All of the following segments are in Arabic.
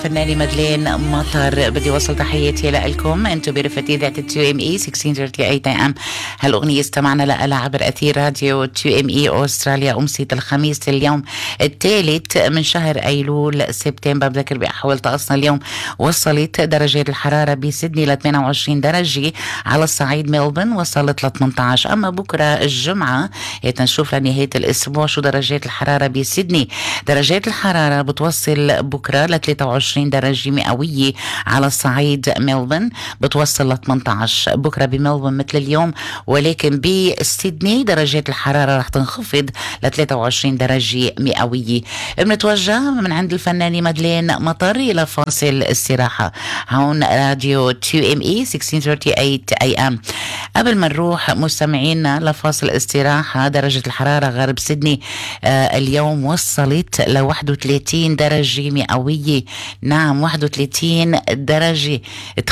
فناني مدلين مطر، بدي وصل تحياتي لكم انتم برفقتي ذات 2ME 1638 AM. هالاغنيه استمعنا لها عبر اثير راديو 2ME استراليا امسيه الخميس اليوم الثالث من شهر ايلول سبتمبر. بذكر باحوال طقسنا اليوم وصلت درجات الحراره بسيدني ل 28 درجه، على الصعيد ملبن وصلت ل 18. اما بكره الجمعه تنشوف لنهايه الاسبوع شو درجات الحراره بسيدني. درجات الحراره بتوصل بكره ل 23 درجة مئوية، على الصعيد ملبن بتوصل ل 18. بكرة بملبن مثل اليوم، ولكن بسيدني درجات الحرارة رح تنخفض ل 23 درجة مئوية. بنتوجه من عند الفنانة مدلين مطر إلى فاصل استراحة هون راديو 2ME 1638 AM. قبل ما نروح مستمعينا لفاصل استراحة، درجة الحرارة غرب سيدني اليوم وصلت ل 31 درجة مئوية. نعم 31 درجة.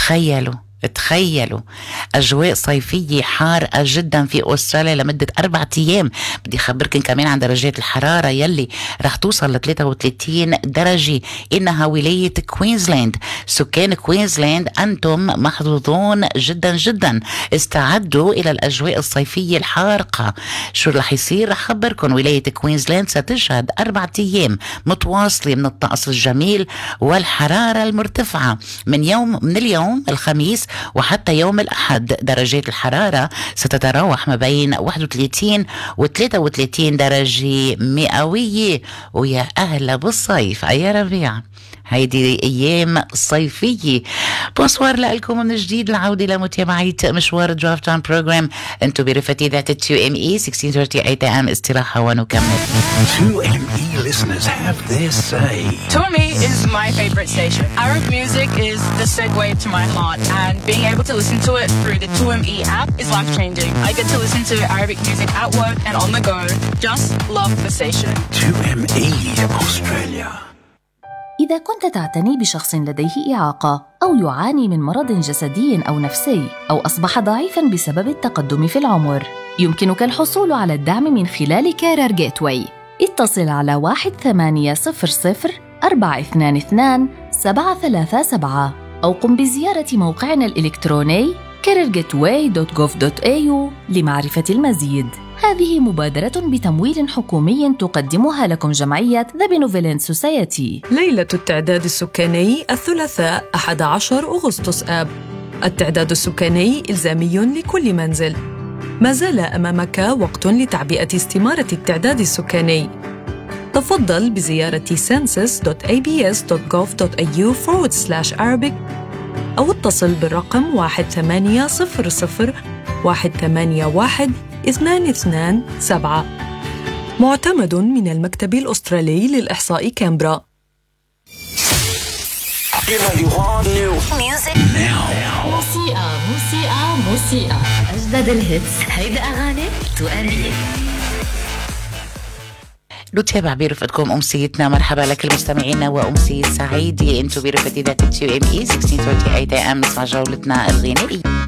تخيلوا أجواء صيفية حارة جدا في أستراليا لمدة 4 أيام. بدي أخبركم كمان عن درجات الحرارة يلي رح توصل ل 33 درجة. إنها ولاية كوينزلاند. سكان كوينزلاند أنتم محظوظون جدا جدا. استعدوا إلى الأجواء الصيفية الحارقة. شو رح يصير؟ رح أخبركم. ولاية كوينزلاند ستشهد 4 أيام متواصلة من الطقس الجميل والحرارة المرتفعة من اليوم الخميس وحتى يوم الأحد. درجات الحرارة ستتراوح ما بين 31 و 33 درجة مئوية. ويا أهلا بالصيف يا ربيع، هيدي أيام صيفية. بونسوار لكم من جديد، العودة لمتابعة مشوار درايف تايم بروجرام. انتو برفتي ذات 2ME 1638 AM. استراحة ونكمل. 2ME listeners have their say. 2ME is my favorite station. Arab music is the segue to my heart, and being able to listen to it through the 2ME app is life-changing. I get to listen to Arabic music at work and on the go. Just love the station. 2ME Australia. إذا كنت تعتني بشخص لديه إعاقة أو يعاني من مرض جسدي أو نفسي أو أصبح ضعيفاً بسبب التقدم في العمر، يمكنك الحصول على الدعم من خلال كارير جيتواي. اتصل على 1800-422-737 أو قم بزيارة موقعنا الإلكتروني careergateway.gov.au لمعرفة المزيد. هذه مبادرة بتمويل حكومي تقدمها لكم جمعية The Benevolent Society. ليلة التعداد السكاني الثلاثاء 11 أغسطس آب. التعداد السكاني إلزامي لكل منزل. ما زال أمامك وقت لتعبئة استمارة التعداد السكاني. تفضل بزيارة census.abs.gov.au/Arabic أو اتصل بالرقم 1800-181-227 معتمد من المكتب الأسترالي للإحصاء كامبرا. موسيقى أجدد الهيتس. هيدا أغاني 2ME. نتابع برفقتكم أمسيتنا. مرحبا لكل مستمعينا وأمسية سعيدة. انتو برفقتي ذات 2ME 1638 AM. نسمع جولتنا الغنائية.